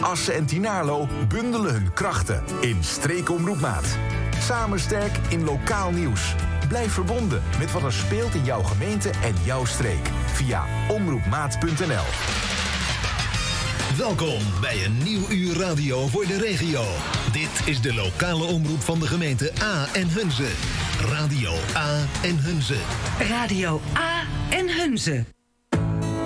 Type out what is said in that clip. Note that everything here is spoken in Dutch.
Assen en Tynaarlo bundelen hun krachten in Streekomroep Maat. Samen sterk in lokaal nieuws. Blijf verbonden met wat er speelt in jouw gemeente en jouw streek. Via omroepmaat.nl. Welkom bij een nieuw uur radio voor de regio. Dit is de lokale omroep van de gemeente A en Hunze. Radio A en Hunze. Radio A en Hunze.